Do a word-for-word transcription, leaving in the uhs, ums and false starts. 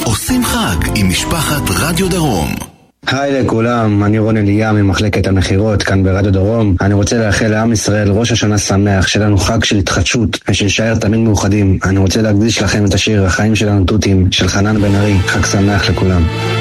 עושים חג עם משפחת רדיו דרום. היי לכולם, אני רון אליה ממחלקת המחירות כאן ברדיו דרום. אני רוצה לאחל לעם ישראל ראש השנה שמח, שיהיה לנו חג של התחדשות ושנשאר תמיד מאוחדים. אני רוצה להקדיש לכם את השיר החיים שלנו תותים של חנן בן ארי. חג שמח לכולם.